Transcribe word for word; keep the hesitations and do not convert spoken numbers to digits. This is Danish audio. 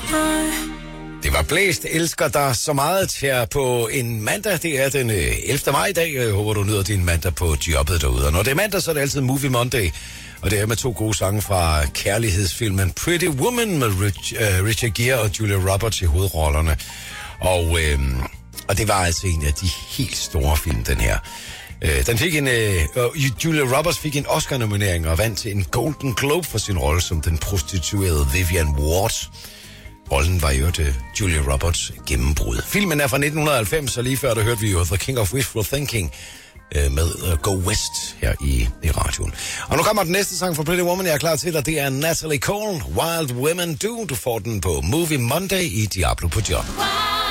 Det var blæst, elsker dig så meget her på en mandag. Det er den ellevte maj i dag. Jeg håber, du nyder din mandag på jobbet derude. Og når det er mandag, så er det altid Movie Monday. Og det er med to gode sange fra kærlighedsfilmen Pretty Woman med Rich, uh, Richard Gere og Julia Roberts i hovedrollerne. Og, øh, og det var altså en af de helt store film, den her. Uh, den fik en, uh, Julia Roberts fik en Oscar-nominering og vandt en Golden Globe for sin rolle som den prostituerede Vivian Ward. Rollen var jo til Julia Roberts gennembrud. Filmen er fra nitten halvfems, og lige før der hørte vi jo The King of Wishful Thinking øh, med uh, Go West her i, i radioen. Og nu kommer den næste sang fra Pretty Woman, jeg er klar til dig. Det er Natalie Cole, Wild Women Do. Du får den på Movie Monday i Diablo på Job.